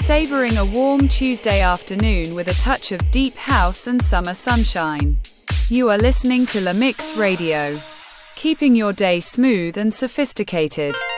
savoring a warm Tuesday afternoon with a touch of deep house and summer sunshine. You are listening to La Mix Radio, keeping your day smooth and sophisticated.